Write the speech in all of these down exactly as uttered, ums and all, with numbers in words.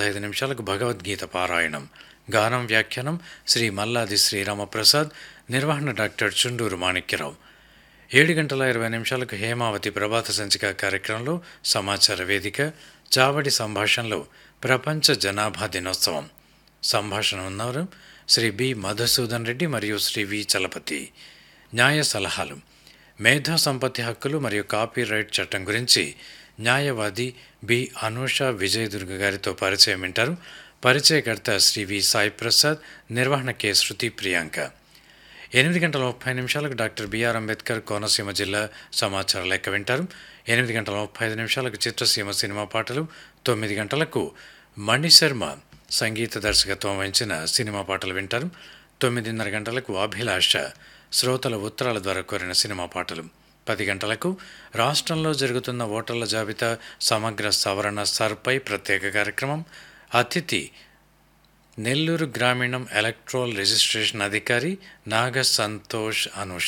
పదహైదు నిమిషాలకు భగవద్గీత పారాయణం. గానం వ్యాఖ్యానం శ్రీ మల్లాది శ్రీరామప్రసాద్. నిర్వహణ డాక్టర్ చుండూరు మాణిక్యరావు. ఏడు గంటల ఇరవై నిమిషాలకు హేమావతి ప్రభాత సంచిక కార్యక్రమంలో సమాచార వేదిక. చావడి సంభాషణలో ప్రపంచ జనాభా దినోత్సవం. సంభాషణ ఉన్నవారు శ్రీ బి మధుసూదన్ రెడ్డి మరియు శ్రీ వి చలపతి. న్యాయ సలహాలు. మేధా సంపత్తి హక్కులు మరియు కాపీరైట్ చట్టం గురించి న్యాయవాది బి అనూష విజయదుర్గ గారితో పరిచయం వింటారు. పరిచయకర్త శ్రీ వి సాయి ప్రసాద్. నిర్వహణ కె శృతి ప్రియాంక. ఎనిమిది గంటల ముప్పై నిమిషాలకు డాక్టర్ బిఆర్ అంబేద్కర్ కోనసీమ జిల్లా సమాచార లెక్క వింటారు. ఎనిమిది గంటల ముప్పై ఐదు నిమిషాలకు చిత్రసీమ సినిమా పాటలు. తొమ్మిది గంటలకు మణిశర్మ సంగీత దర్శకత్వం వహించిన సినిమా పాటలు వింటారు. తొమ్మిదిన్నర గంటలకు అభిలాష శ్రోతల ఉత్తరాల ద్వారా కోరిన సినిమా పాటలు. పది గంటలకు రాష్ట్రంలో జరుగుతున్న ఓటర్ల జాబితా సమగ్ర సవరణ సర్పై ప్రత్యేక కార్యక్రమం. అతిథి నెల్లూరు గ్రామీణం ఎలక్ట్రోల్ రిజిస్ట్రేషన్ అధికారి నాగ సంతోష్ అనూష.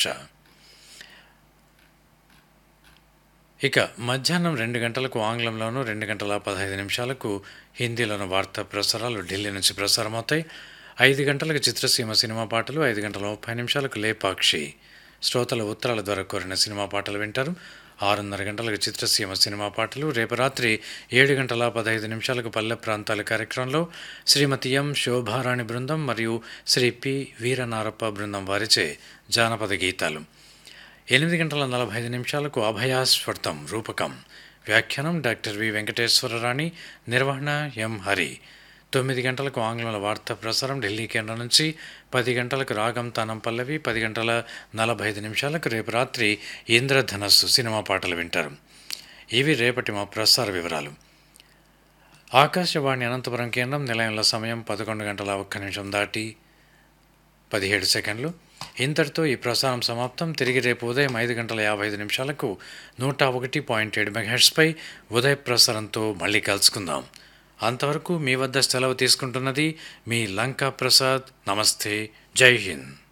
ఇక మధ్యాహ్నం రెండు గంటలకు ఆంగ్లంలోనూ, రెండు గంటల పదహైదు నిమిషాలకు హిందీలోను వార్తా ప్రసారాలు ఢిల్లీ నుంచి ప్రసారమవుతాయి. ఐదు గంటలకు చిత్రసీమ సినిమా పాటలు. ఐదు గంటల ముప్పై నిమిషాలకు లేపాక్షి శ్రోతల ఉత్తరాల ద్వారా కోరిన సినిమా పాటలు వింటారు. ఆరున్నర గంటలకు చిత్రసీమ సినిమా పాటలు. రేపు రాత్రి ఏడు గంటల పదహైదు నిమిషాలకు పల్లె ప్రాంతాల కార్యక్రమంలో శ్రీమతి ఎం శోభారాణి బృందం మరియు శ్రీ పి వీరనారప్ప బృందం వారిచే జానపద గీతాలు. ఎనిమిది గంటల నలభై ఐదు నిమిషాలకు అభయాస్ఫర్తం రూపకం. వ్యాఖ్యానం డాక్టర్ వి వెంకటేశ్వరరాణి. నిర్వహణ ఎం హరి. తొమ్మిది గంటలకు ఆంగ్లంలో వార్తా ప్రసారం ఢిల్లీ కేంద్రం నుంచి. పది గంటలకు రాగం తానం పల్లవి. పది గంటల నలభై ఐదు నిమిషాలకు రేపు రాత్రి ఇంద్రధనస్సు సినిమా పాటలు వింటారు. ఇవి రేపటి మా ప్రసార వివరాలు. ఆకాశవాణి అనంతపురం కేంద్రం. నిలయంలో సమయం పదకొండు గంటల ఒక్క నిమిషం దాటి పదిహేడు సెకండ్లు. ఇంతటితో ఈ ప్రసారం సమాప్తం. తిరిగి రేపు ఉదయం ఐదు గంటల యాభై ఐదు నిమిషాలకు నూట ఒకటి పాయింట్ ఏడు మెగాహెర్ట్స్పై ఉదయ ప్రసారంతో మళ్ళీ కలుసుకుందాం. అంతవరకు మీ వద్ద సెలవు తీసుకుంటున్నది మీ లంకా ప్రసాద్. నమస్తే. జై హింద్.